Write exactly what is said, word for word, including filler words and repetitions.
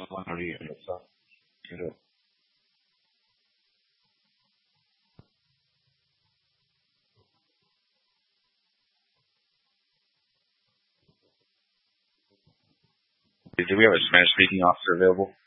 Maria, essa, entendeu? Do we have a Spanish speaking officer available?